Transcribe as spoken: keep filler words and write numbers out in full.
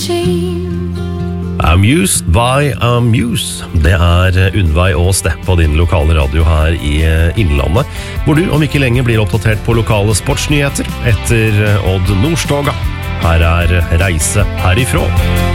Amused by Amuse. Det er Unnveig Aas det på din lokale radio her i Innlandet, hvor du om ikke lenge blir oppdatert på lokale sportsnyheter etter Odd Nordstoga. Her er Reise herifra.